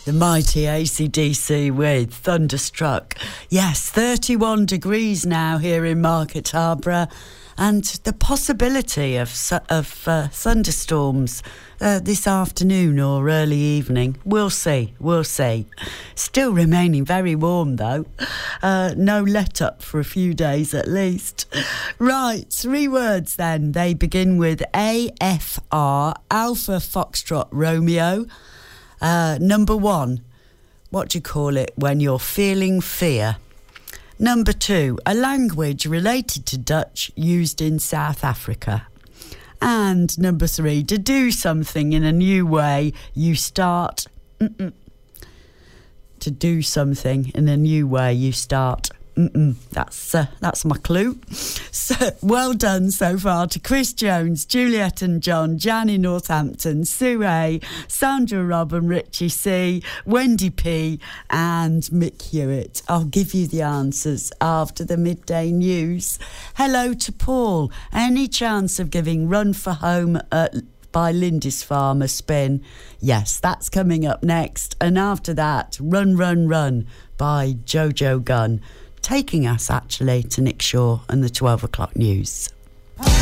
The mighty AC/DC with Thunderstruck. Yes, 31 degrees now here in Market Harborough, and the possibility of thunderstorms this afternoon or early evening. We'll see. Still remaining very warm though. No let up for a few days at least. Right, 3 words then. They begin with AFR, Alpha Foxtrot Romeo. Number 1, what do you call it when you're feeling fear? Number 2, a language related to Dutch used in South Africa. And number 3, to do something in a new way, you start... To do something in a new way, you start... That's my clue. So, well done so far to Chris Jones, Juliet and John, Jan in Northampton, Sue A, Sandra Rob and Richie C, Wendy P and Mick Hewitt. I'll give you the answers after the midday news. Hello to Paul. Any chance of giving Run for Home by Lindisfarne a spin? Yes, that's coming up next. And after that, Run, Run, Run by Jojo Gunn. Taking us actually to Nick Shaw and the 12 o'clock news.